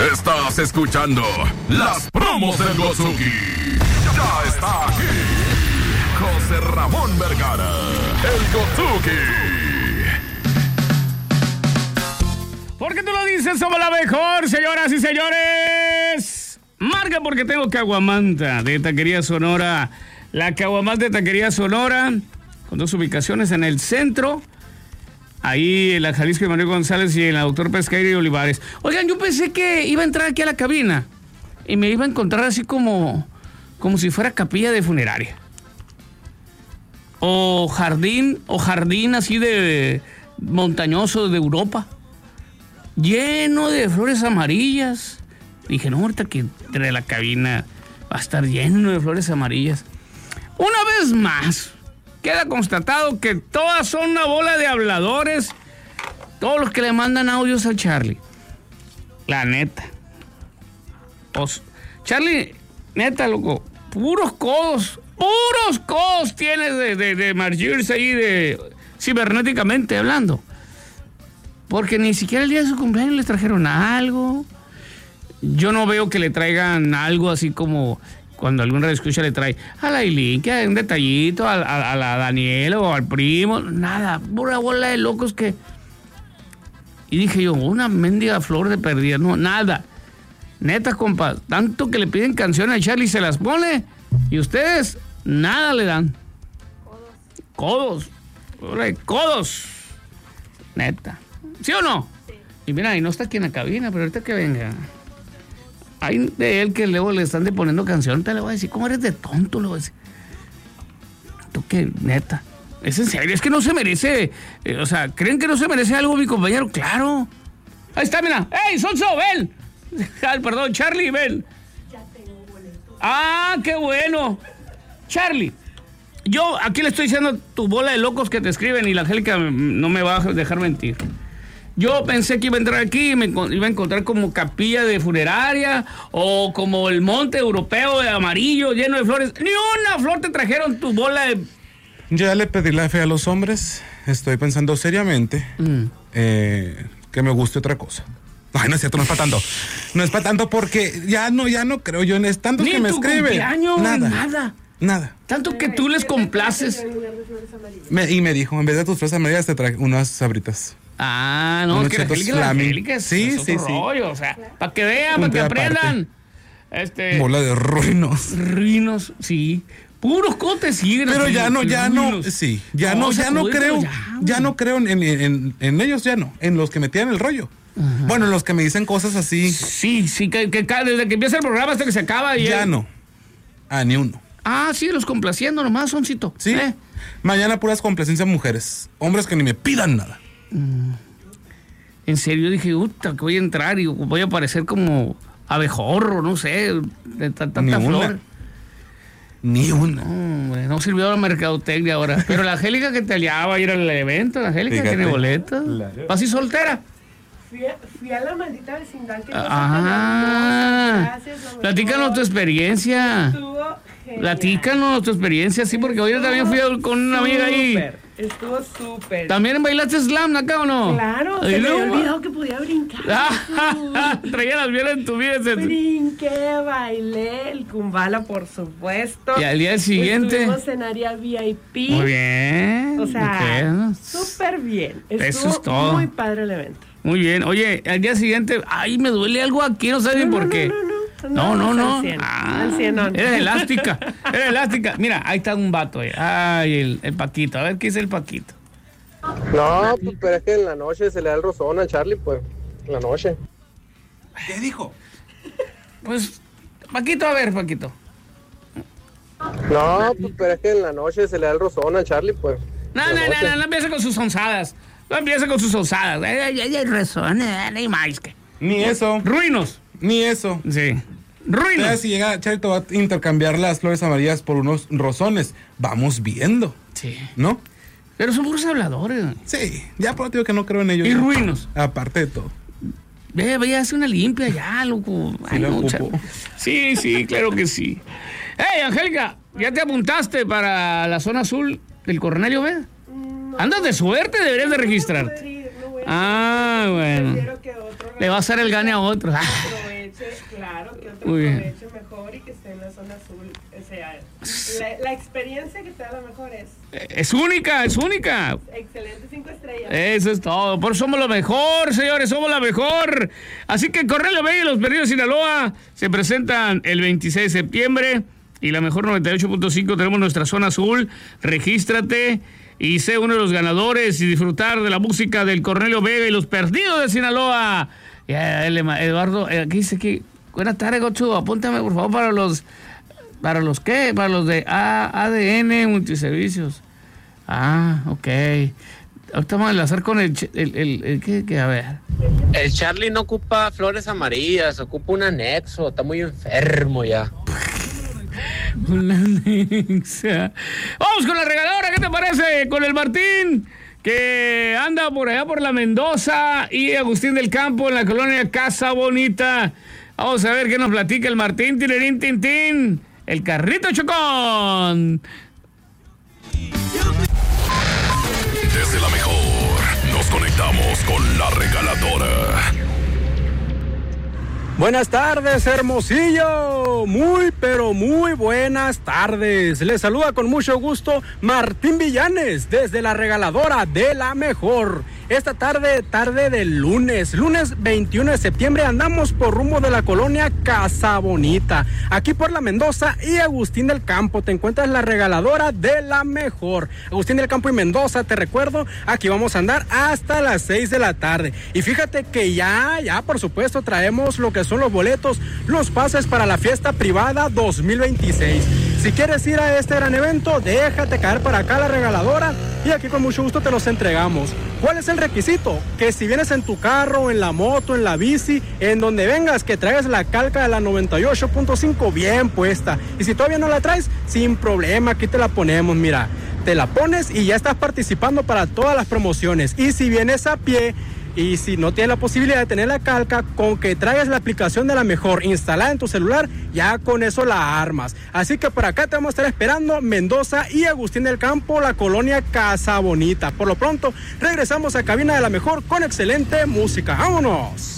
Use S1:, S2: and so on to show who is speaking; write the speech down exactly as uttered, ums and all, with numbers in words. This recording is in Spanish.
S1: Estás escuchando las promos del Gozuki. Ya está aquí José Ramón Vergara, el Gozuki.
S2: Porque tú lo dices, somos la mejor, señoras y señores. Marca porque tengo caguamanta de Taquería Sonora. La caguamanta de Taquería Sonora, con dos ubicaciones en el centro. Ahí en la Jalisco de Manuel González y en la Doctor Pesqueira y Olivares. Oigan, yo pensé que iba a entrar aquí a la cabina y me iba a encontrar así como, como si fuera capilla de funeraria. O jardín, o jardín así de montañoso de Europa. Lleno de flores amarillas. Dije, no, ahorita que entre la cabina va a estar lleno de flores amarillas. Una vez más, queda constatado que todas son una bola de habladores. Todos los que le mandan audios al Charlie. La neta. Pues, Charlie, neta, loco, puros codos, puros codos tienes de, de, de margirse ahí, de cibernéticamente hablando. Porque ni siquiera el día de su cumpleaños les trajeron algo. Yo no veo que le traigan algo así como cuando algún radio escucha le trae a la Ailín, que hay un detallito, a, a, a la Daniela o al primo. Nada, pura bola de locos que... Y dije yo, una mendiga flor de perdida. No, nada. Neta, compa, tanto que le piden canciones a Charlie se las pone y ustedes nada le dan. Codos. Codos. Codos. Neta. ¿Sí o no? Sí. Y mira, y no está aquí en la cabina, pero ahorita que venga. Hay de él que luego le están de poniendo canción, te le voy a decir, ¿cómo eres de tonto? Le voy a decir. Tú que, neta. Es en serio, es que no se merece. Eh, o sea, ¿creen que no se merece algo mi compañero? Claro. Ahí está, mira. ¡Ey, Sonso, ven! Ay, perdón, Charlie, ven. Ya tengo boleto. Ah, qué bueno. Charlie. Yo aquí le estoy diciendo tu bola de locos que te escriben y la Angélica no me va a dejar mentir. Yo pensé que iba a entrar aquí y me iba a encontrar como capilla de funeraria o como el monte europeo de amarillo lleno de flores. Ni una flor te trajeron tu bola de...
S3: Ya le pedí la fe a los hombres. Estoy pensando seriamente mm. eh, que me guste otra cosa. Ay, no es cierto, no es para tanto. No es para tanto porque ya no, ya no creo yo en es tantos
S2: ni
S3: que me
S2: tu
S3: escriben.
S2: Cumpleaños,
S3: nada,
S2: nada.
S3: Nada.
S2: Tanto que tú les complaces.
S3: Me, y me dijo, en vez de tus flores amarillas te traje unas sabritas.
S2: Ah, no, es que la Angélica, la Angélica es,
S3: sí,
S2: es
S3: sí,
S2: otro
S3: sí.
S2: rollo, o sea, para que vean, para que aprendan. Este,
S3: bola de ruinos.
S2: Ruinos, sí. Puros cotes siguen.
S3: Pero ya no, ya no, sí, ya no, ya no creo, ya no creo en, en, en ellos, ya no, en los que metían el rollo. Ajá. Bueno, en los que me dicen cosas así.
S2: Sí, sí, que, que desde que empieza el programa hasta que se acaba. Y
S3: ya
S2: él...
S3: no, a ni uno.
S2: Ah, sí, los complaciendo nomás, Soncito.
S3: Sí, ¿eh? Mañana puras complacencias mujeres, hombres que ni me pidan nada.
S2: Mm. En serio, dije, puta, que voy a entrar y voy a parecer como abejorro, no sé, de tanta
S3: ni
S2: flor.
S3: Una. Ni una.
S2: No, no sirvió la mercadotecnia ahora. Pero la Angélica que te aliaba a ir al evento, la Angélica tiene boletas. Claro. ¿Vas así soltera?
S4: Fui a, fui a la maldita vecindad que
S2: ah, platícanos tu experiencia. Platícanos tu experiencia, sí, porque hoy yo también fui con una amiga ahí.
S4: Estuvo súper.
S2: ¿También bailaste slam acá o no?
S4: Claro, se me había olvidado que podía brincar.
S2: Traía las bielas en tu vida.
S4: Brinqué, bailé, el kumbala, por supuesto.
S2: Y al día siguiente.
S4: Estuvimos en área V I P.
S2: Muy bien.
S4: O sea, súper bien. Estuvo
S2: eso es todo.
S4: Muy padre el evento.
S2: Muy bien. Oye, al día siguiente, ay, me duele algo aquí, no sabes
S4: no,
S2: por
S4: no,
S2: qué.
S4: No, no, no.
S2: No, no, no.
S4: Al cien,
S2: ah,
S4: al cien, no.
S2: Eres elástica, eres elástica. Mira, ahí está un vato ahí. Ay, el, el Paquito. A ver qué dice el Paquito.
S5: No, pues, pero es que en la noche se le da el rozón a Charlie, pues. En la noche.
S3: ¿Qué dijo?
S2: Pues, Paquito, a ver, Paquito.
S5: No, pues, pero es que en la noche se le da el rozón a Charlie, pues.
S2: No, no, no, no, no empiece con sus onzadas. No empiece con sus onzadas. Ay, ay, ay, razón, ni más que.
S3: Ni eso.
S2: Ruinos.
S3: Ni eso.
S2: Sí. Ruinos.
S3: O sea, si llega Charlie te va a intercambiar las flores amarillas por unos rosones. Vamos viendo.
S2: Sí.
S3: ¿No?
S2: Pero son puros habladores.
S3: Sí. Ya por digo que no creo en ellos.
S2: Y
S3: ya.
S2: ruinos.
S3: Aparte de todo.
S2: Ve, ve, hace una limpia ya, loco.
S3: Sí,
S2: Ay,
S3: lo
S2: no,
S3: ocupo.
S2: Sí, sí, claro que sí. Hey, Angélica, ¿ya te apuntaste para la zona azul del Cornelio B? No. Andas de suerte, deberías de registrarte.
S4: No, no, no,
S2: ah, bueno.
S4: Que otro
S2: le va a hacer el gane a otro. Ah.
S4: Claro, que otro
S2: Muy bien.
S4: aproveche mejor y que esté en la zona azul. O sea, la, la experiencia que te da la mejor es
S2: Es única, es única.
S4: excelente, cinco estrellas.
S2: Eso es todo. Por eso somos lo mejor, señores, somos la mejor. Así que Cornelio Vega y los Perdidos de Sinaloa se presentan el veintiséis de septiembre. Y la mejor noventa y ocho punto cinco tenemos nuestra zona azul. Regístrate y sé uno de los ganadores y disfrutar de la música del Cornelio Vega y los Perdidos de Sinaloa. Ya, Eduardo, aquí dice que buenas tardes, Gochu. Apúntame, por favor, para los... ¿Para los qué? Para los de A, ADN Multiservicios. Ah, ok. Ahorita vamos a enlazar con el... el, el, el ¿qué, qué? A ver.
S6: El Charlie no ocupa flores amarillas, ocupa un anexo. Está muy enfermo ya.
S2: Una anexa. Vamos con la regaladora, ¿qué te parece? Con el Martín, que anda por allá por la Mendoza, y Agustín del Campo en la colonia Casa Bonita. Vamos a ver qué nos platica el Martín. Tinerín, tin, tin. El carrito chocón.
S1: Desde la mejor, nos conectamos con la regaladora.
S7: Buenas tardes, Hermosillo. Muy, pero muy buenas tardes. Les saluda con mucho gusto Martín Villanes desde la regaladora de la mejor. Esta tarde, tarde del lunes, lunes veintiuno de septiembre, andamos por rumbo de la colonia Casa Bonita, aquí por la Mendoza y Agustín del Campo. Te encuentras la regaladora de la mejor. Agustín del Campo y Mendoza, te recuerdo, aquí vamos a andar hasta las seis de la tarde. Y fíjate que ya, ya por supuesto traemos lo que son los boletos, los pases para la fiesta privada dos mil veintiséis. Si quieres ir a este gran evento, déjate caer para acá la regaladora y aquí con mucho gusto te los entregamos. ¿Cuál es el requisito? Que si vienes en tu carro, en la moto, en la bici, en donde vengas, que traigas la calca de la noventa y ocho punto cinco bien puesta. Y si todavía no la traes, sin problema, aquí te la ponemos, mira. Te la pones y ya estás participando para todas las promociones. Y si vienes a pie y si no tienes la posibilidad de tener la calca, con que traigas la aplicación de la mejor instalada en tu celular, ya con eso la armas. Así que por acá te vamos a estar esperando, Mendoza y Agustín del Campo, la colonia Casa Bonita. Por lo pronto, regresamos a cabina de la mejor con excelente música. ¡Vámonos!